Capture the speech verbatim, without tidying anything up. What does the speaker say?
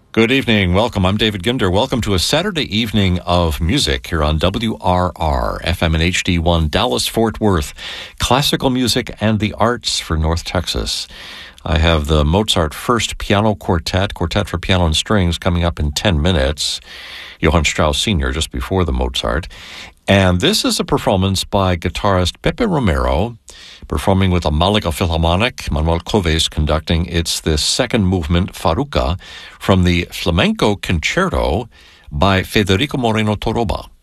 Good evening. Welcome. I'm David Ginder. Welcome to a Saturday evening of music here on W R R, F M and H D one, Dallas-Fort Worth. Classical music and the arts for North Texas. I have the Mozart First Piano Quartet, Quartet for Piano and Strings, coming up in ten minutes. Johann Strauss Senior just before the Mozart. And this is a performance by guitarist Pepe Romero, performing with the Malaga Philharmonic, Manuel Coves conducting. It's the second movement, Farruca, from the Flamenco Concerto by Federico Moreno Toroba.